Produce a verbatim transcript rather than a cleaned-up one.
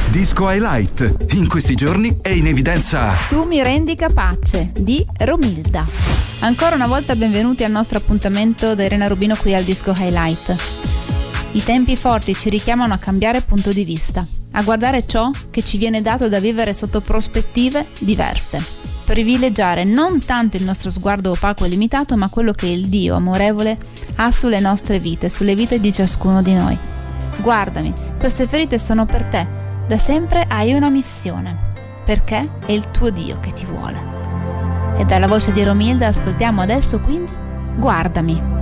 Disco Highlight. In questi giorni è in evidenza Tu mi rendi capace di Romilda. Ancora una volta benvenuti al nostro appuntamento da Irene Rubino qui al Disco Highlight. I tempi forti ci richiamano a cambiare punto di vista, a guardare ciò che ci viene dato da vivere sotto prospettive diverse. Privilegiare non tanto il nostro sguardo opaco e limitato, ma quello che il Dio amorevole ha sulle nostre vite, sulle vite di ciascuno di noi. Guardami, queste ferite sono per te. Da sempre hai una missione, perché è il tuo Dio che ti vuole. E dalla voce di Romilda ascoltiamo adesso quindi Guardami.